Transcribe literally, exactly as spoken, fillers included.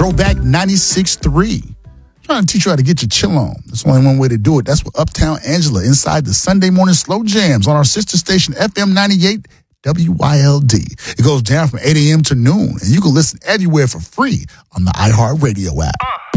Throwback ninety-six point three. Trying to teach you how to get your chill on. There's only one way to do it. That's with Uptown Angela inside the Sunday morning slow jams on our sister station F M ninety-eight W Y L D. It goes down from eight a.m. to noon, and you can listen everywhere for free on the iHeartRadio app.